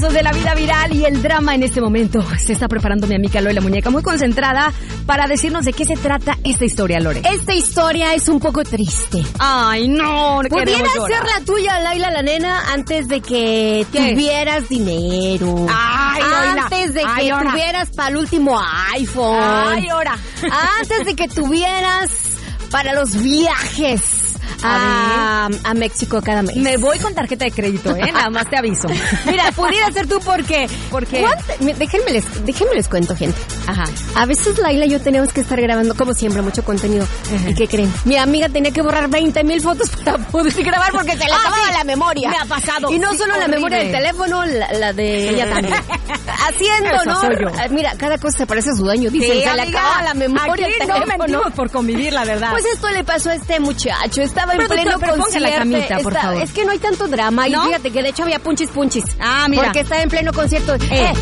De la vida viral y el drama en este momento. Se está preparando mi amiga Lore la Muñeca, muy concentrada para decirnos de qué se trata esta historia, Lore. Esta historia es un poco triste. Ay, no. Pudiera ser la tuya, Laila la nena, antes de que tuvieras dinero. Ay, antes de que tuvieras para el último iPhone. Ay, ahora. Antes de que tuvieras para los viajes. A México cada mes. Me voy con tarjeta de crédito, nada más te aviso. Mira, pudiera ser tú porque... Déjenme les cuento, gente. Ajá. A veces Laila y yo teníamos que estar grabando, como siempre, mucho contenido. Ajá. ¿Y qué creen? Mi amiga tenía que borrar 20,000 fotos para poder grabar porque se le acababa la memoria. Me ha pasado. Y no solo la memoria del teléfono, la de ella también. Haciendo, eso ¿no? soy yo. Mira, cada cosa se parece a su dueño. Dicen, sí, se le acaba la memoria del teléfono. No mentimos por convivir, la verdad. Pues esto le pasó a este muchacho. Estaba en pleno concierto. La camita, por favor. Es que no hay tanto drama. ¿No? Y fíjate que de hecho había punchis. Ah, mira. Porque estaba en pleno concierto.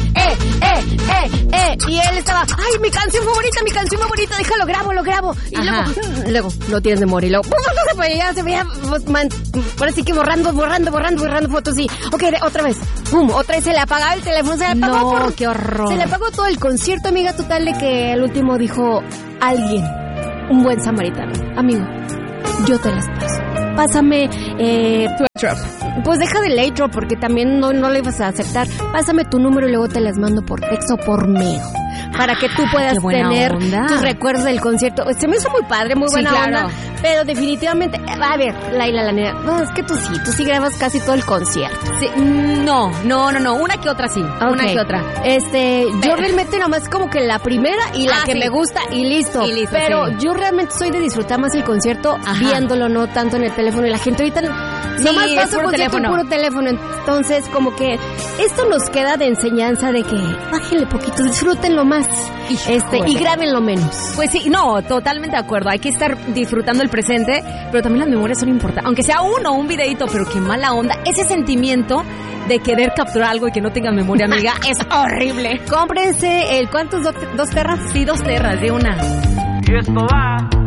Y él estaba, ay, mi canción favorita, déjalo, lo grabo. Y luego, no tienes memoria. Y luego, ya se veía, ahora sí que borrando fotos. Y, ok, otra vez. Otra vez se le apagaba el teléfono. Se le apagó. No, qué horror. Se le apagó todo el concierto, amiga, total de que al último dijo alguien, un buen samaritano, amigo, yo te las paso. Pásame tu airdrop. Pues deja del airdrop porque también no le ibas a aceptar. Pásame tu número y luego te las mando por texto o por mail. Para que tú puedas tener tus recuerdos del concierto. Se me hizo muy padre, muy buena onda. Pero definitivamente, a ver, Laila la nena, no, es que tú sí grabas casi todo el concierto. Sí, no. Una que otra sí. Okay. Una que otra. Yo realmente nada más como que la primera y la que me gusta y listo. Pero yo realmente soy de disfrutar más el concierto viéndolo, no tanto en el teléfono. Y la gente ahorita nomás pasa el concierto en puro teléfono. Entonces, como que esto nos queda de enseñanza de que bájenle poquito, disfrútenlo más. Y grábenlo menos. Pues sí, no, totalmente de acuerdo. Hay que estar disfrutando el presente, pero también las memorias son importantes. Aunque sea uno, un videito, pero qué mala onda. Ese sentimiento de querer capturar algo y que no tenga memoria, amiga, es horrible. Cómprense ¿cuántos? ¿2 terras? Sí, 2 terras de una. Y esto va